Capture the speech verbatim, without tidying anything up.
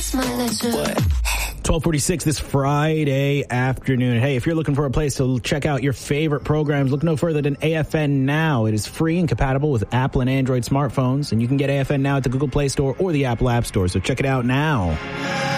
twelve forty-six this Friday afternoon. Hey, if you're looking for a place to check out your favorite programs, look no further than A F N Now. It is free and compatible with Apple and Android smartphones, and you can get A F N Now at the Google Play Store or the Apple App Store, so check it out now.